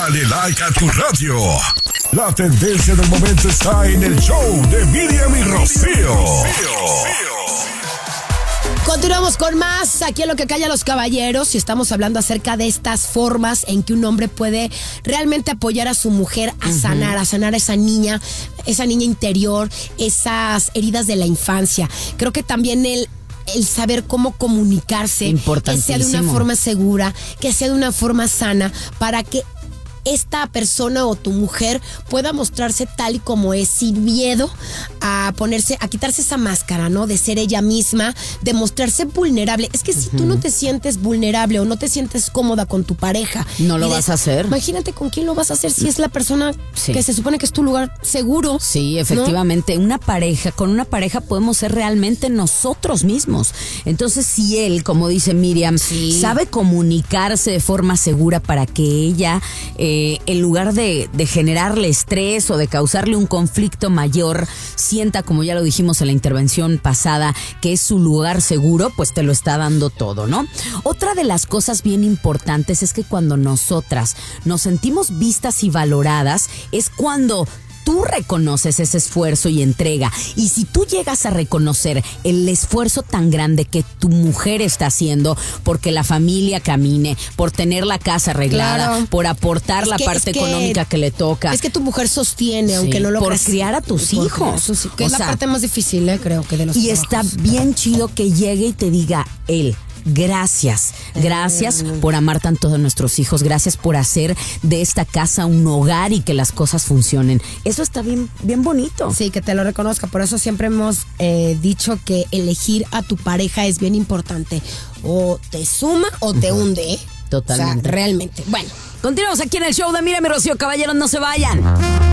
Dale like a tu radio. La tendencia del momento está en el show de Miriam y Rocío. Continuamos con más aquí en Lo que Callan los Caballeros y estamos hablando acerca de estas formas en que un hombre puede realmente apoyar a su mujer a sanar a esa niña interior, esas heridas de la infancia. Creo que también el saber cómo comunicarse, que sea de una forma segura, que sea de una forma sana, para que esta persona o tu mujer pueda mostrarse tal y como es, sin miedo a quitarse esa máscara, ¿no? De ser ella misma, de mostrarse vulnerable. Es que si tú no te sientes vulnerable o no te sientes cómoda con tu pareja, no lo vas a hacer. Imagínate con quién lo vas a hacer si es la persona que se supone que es tu lugar seguro. Sí, efectivamente. ¿No? Con una pareja podemos ser realmente nosotros mismos. Entonces, si él, como dice Miriam, sabe comunicarse de forma segura para que ella, en lugar de generarle estrés o de causarle un conflicto mayor, sienta, como ya lo dijimos en la intervención pasada, que es su lugar seguro, pues te lo está dando todo, ¿no? Otra de las cosas bien importantes es que cuando nosotras nos sentimos vistas y valoradas, es cuando tú reconoces ese esfuerzo y entrega. Y si tú llegas a reconocer el esfuerzo tan grande que tu mujer está haciendo porque la familia camine, por tener la casa arreglada, por aportar la parte económica que le toca. Es que tu mujer sostiene, aunque no lo por creas. criar a tus hijos. Eso sí, que es la parte más difícil, creo que de los Y trabajos. está bien chido que llegue y te diga él: gracias por amar tanto a nuestros hijos, gracias por hacer de esta casa un hogar y que las cosas funcionen. Eso está bien, bien bonito. Sí, que te lo reconozca. Por eso siempre hemos dicho que elegir a tu pareja es bien importante. O te suma o te hunde. Totalmente. O sea, realmente. Bueno. Continuamos aquí en el show de Miriam y Rocío. Caballeros, no se vayan.